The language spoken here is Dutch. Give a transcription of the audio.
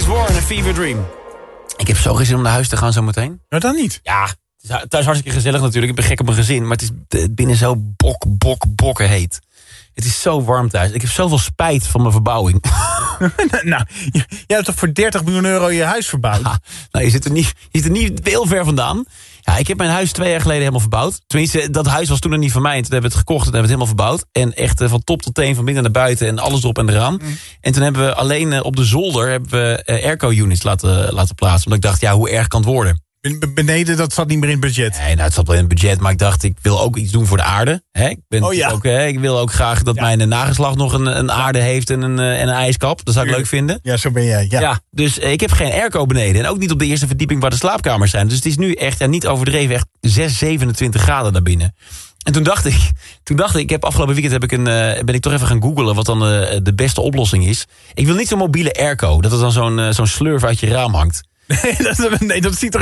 Alice Warren en Fever Dream. Ik heb zo geen zin om naar huis te gaan zometeen. Nou, dan niet. Ja, het is thuis hartstikke gezellig natuurlijk. Ik ben gek op mijn gezin. Maar het is binnen zo bokken heet. Het is zo warm thuis. Ik heb zoveel spijt van mijn verbouwing. Nou, jij hebt toch voor €30 miljoen je huis verbouwd? Ja, nou, je zit er niet heel ver vandaan. Ja, ik heb mijn huis 2 jaar geleden helemaal verbouwd. Tenminste, dat huis was toen nog niet van mij. En toen hebben we het gekocht en hebben we het helemaal verbouwd. En echt van top tot teen, van binnen naar buiten en alles erop en eraan. En toen hebben we alleen op de zolder airco-units laten plaatsen. Omdat ik dacht, ja, hoe erg kan het worden? Beneden, dat zat niet meer in het budget. Nee, nou, het zat wel in het budget, maar ik dacht, ik wil ook iets doen voor de aarde. Hè? Ik wil ook graag dat mijn nageslacht nog een aarde heeft en een ijskap. Dat zou ik leuk vinden. Ja, zo ben jij. Ja. Dus ik heb geen airco beneden. En ook niet op de eerste verdieping waar de slaapkamers zijn. Dus het is nu echt, niet overdreven, echt 27 graden daar binnen. En toen dacht ik heb afgelopen weekend ben ik toch even gaan googlen wat dan de beste oplossing is. Ik wil niet zo'n mobiele airco, dat er dan zo'n slurf uit je raam hangt. Nee, dat ziet er